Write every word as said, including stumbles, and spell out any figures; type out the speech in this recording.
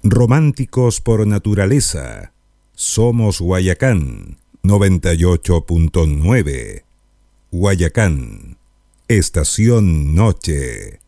Románticos por naturaleza. Somos Guayacán noventa y ocho punto nueve. Guayacán, estación noche.